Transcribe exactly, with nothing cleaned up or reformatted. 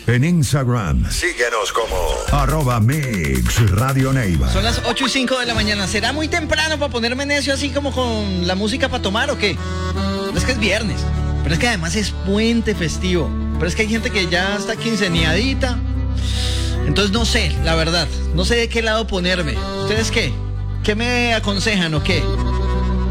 En Instagram, síguenos como arroba Mix Radio Neiva. Son las ocho y cinco de la mañana. ¿Será muy temprano para ponerme necio así como con la música para tomar o qué? No es que es viernes, pero es que además es puente festivo. Pero es que hay gente que ya está quinceañadita. Entonces no sé, la verdad, no sé de qué lado ponerme. ¿Ustedes qué? ¿Qué me aconsejan o qué?